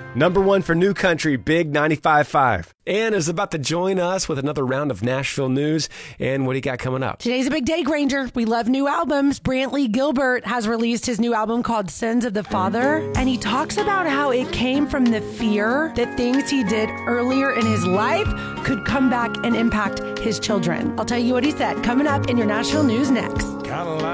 Number one for New Country, Big 95.5. Ann is about to join us with another round of Nashville news. And what do you got coming up? Today's a big day, Granger. We love new albums. Brantley Gilbert has released his new album called Sins of the Father. And he talks about how it came from the fear that things he did earlier in his life could come back and impact his children. I'll tell you what he said coming up in your Nashville news next.